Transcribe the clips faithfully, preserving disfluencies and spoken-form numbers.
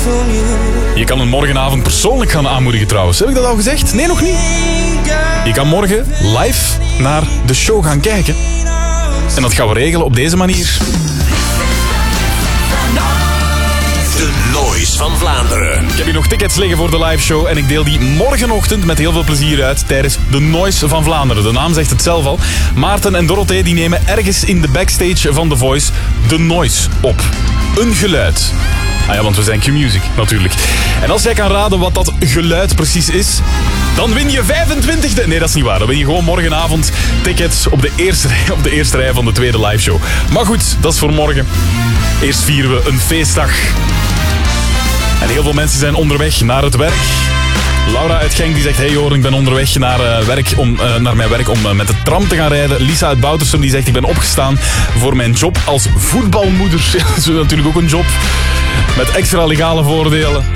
Je kan een morgenavond persoonlijk gaan aanmoedigen trouwens. Heb ik dat al gezegd? Nee, nog niet. Je kan morgen live naar de show gaan kijken. En dat gaan we regelen op deze manier. De Noise van Vlaanderen. Ik heb hier nog tickets liggen voor de live show en ik deel die morgenochtend met heel veel plezier uit tijdens de Noise van Vlaanderen. De naam zegt het zelf al. Maarten en Dorothee die nemen ergens in de backstage van The Voice de Noise op. Een geluid. Ah ja, want we zijn Q-Music natuurlijk. En als jij kan raden wat dat geluid precies is, dan win je vijfentwintig... Nee, dat is niet waar. Dan win je gewoon morgenavond tickets op de eerste rij, op de eerste rij van de tweede live show. Maar goed, dat is voor morgen. Eerst vieren we een feestdag. En heel veel mensen zijn onderweg naar het werk. Laura uit Genk die zegt, hey hoor, ik ben onderweg naar, uh, werk om, uh, naar mijn werk om uh, met de tram te gaan rijden. Lisa uit Boutersum die zegt, ik ben opgestaan voor mijn job als voetbalmoeder. Dat is natuurlijk ook een job met extra legale voordelen.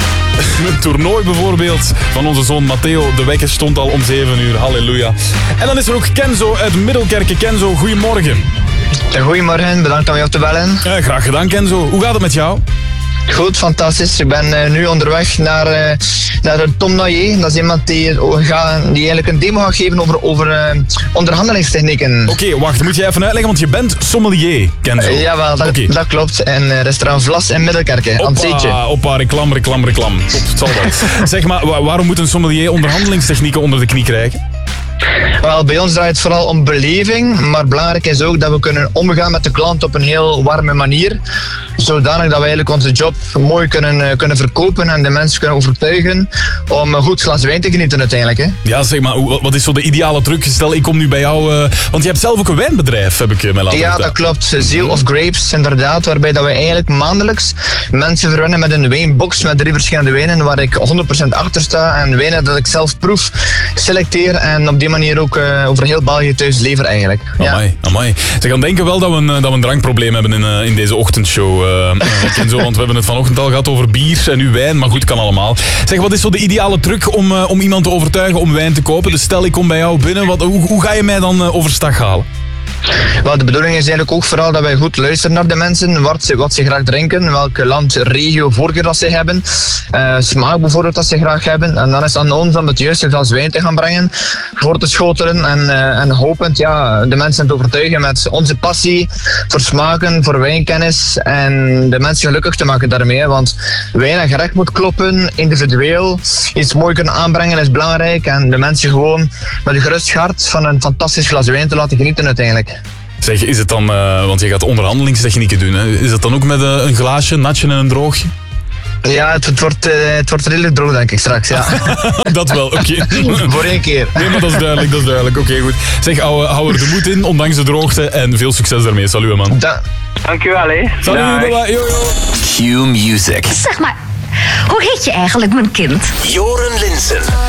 Een toernooi bijvoorbeeld van onze zoon Matteo. De wekker stond al om zeven uur. Halleluja. En dan is er ook Kenzo uit Middelkerke. Kenzo, goedemorgen. Goedemorgen, bedankt om je op te bellen. Ja, graag gedaan, Kenzo. Hoe gaat het met jou? Goed, fantastisch. Ik ben uh, nu onderweg naar, uh, naar Tom Noyer. Dat is iemand die, uh, ga, die eigenlijk een demo gaat geven over, over uh, onderhandelingstechnieken. Oké, okay, wacht. Moet je even uitleggen, want je bent sommelier, Kenzo. Uh, jawel, dat, okay. dat klopt. En uh, restaurant Vlas in Middelkerke, aan het Zeetje. Oppa, reclam, reclam, reclam. Top, het zal wel. Zeg maar, wa- waarom moet een sommelier onderhandelingstechnieken onder de knie krijgen? Wel, bij ons draait het vooral om beleving, maar belangrijk is ook dat we kunnen omgaan met de klant op een heel warme manier. Zodanig dat we eigenlijk onze job mooi kunnen, kunnen verkopen en de mensen kunnen overtuigen om een goed glas wijn te genieten uiteindelijk. Hè. Ja, zeg maar, wat is zo de ideale truc? Stel, ik kom nu bij jou, uh, want je hebt zelf ook een wijnbedrijf, heb ik mij laten Ja, vertellen. dat klopt. Zeal of Grapes, inderdaad, waarbij dat we eigenlijk maandelijks mensen verwennen met een wijnbox met drie verschillende wijnen waar ik honderd procent achter sta en wijnen dat ik zelf proef, selecteer en op die manier ook uh, over heel België thuis lever eigenlijk. Ja. Amai, amai. Ze gaan denken wel dat we een, dat we een drankprobleem hebben in, uh, in deze ochtendshow. Uh, uh, zo, want we hebben het vanochtend al gehad over bier en nu wijn, maar goed, kan allemaal. Zeg, wat is zo de ideale truc om, uh, om iemand te overtuigen om wijn te kopen? Dus stel, ik kom bij jou binnen, wat, hoe, hoe ga je mij dan uh, overstag halen? Wel, de bedoeling is eigenlijk ook vooral dat wij goed luisteren naar de mensen, wat ze, wat ze graag drinken, welke land, regio, voorkeur dat ze hebben, uh, smaak bijvoorbeeld dat ze graag hebben. En dan is het aan ons om het juiste glas wijn te gaan brengen, voor te schotelen en, uh, en hopend ja, de mensen te overtuigen met onze passie voor smaken, voor wijnkennis en de mensen gelukkig te maken daarmee. Want wijn en gerecht moet kloppen, individueel, iets mooi kunnen aanbrengen is belangrijk en de mensen gewoon met een gerust hart van een fantastisch glas wijn te laten genieten uiteindelijk. Zeg, is het dan, uh, want je gaat onderhandelingstechnieken doen, hè? Is dat dan ook met uh, een glaasje, natje en een droogje? Ja, het, het, wordt, uh, het wordt redelijk droog denk ik straks, ja. Dat wel, oké. Okay. Voor één keer. Nee, maar dat is duidelijk, dat is duidelijk. Oké, okay, goed. Zeg, hou, hou er de moed in, ondanks de droogte en veel succes daarmee. Salut, man. Da- Dankjewel, hè. Salut, bye bye. Yo, yo. Q-Music. Zeg maar, hoe heet je eigenlijk, mijn kind? Joren Linsen.